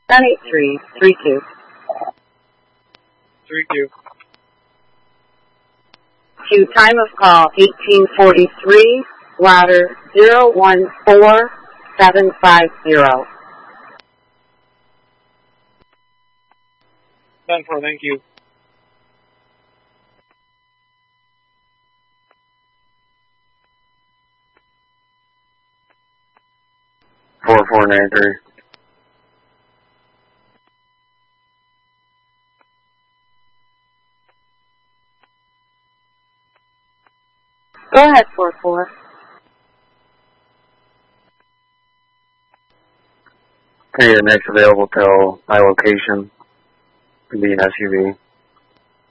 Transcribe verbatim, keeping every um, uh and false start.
nine eight three three two. three two. To time of call eighteen forty-three, router zero one four seven five zero. ten four, thank you. four four nine three. Go ahead, four four. Okay, the next available till my location. Be an S U V.